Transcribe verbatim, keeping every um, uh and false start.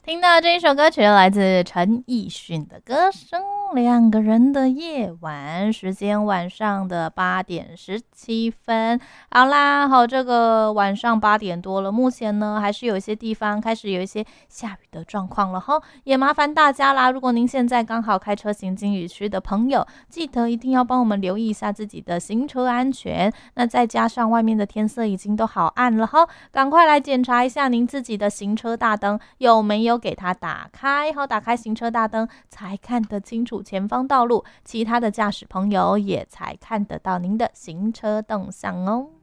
听到这一首歌曲来自陈奕迅的歌声《两个人的夜晚》，时间晚上的八点十七分。好啦，好，这个晚上八点多了，目前呢还是有一些地方开始有一些下雨的状况了哈，也麻烦大家啦，如果您现在刚好开车行经雨区的朋友，记得一定要帮我们留意一下自己的行车安全。那再加上外面的天色已经都好暗了哈，赶快来检查一下您自己的行车大灯有没有给它打开，好，打开行车大灯才看得清楚前方道路，其他的驾驶朋友也才看得到您的行车动向哦。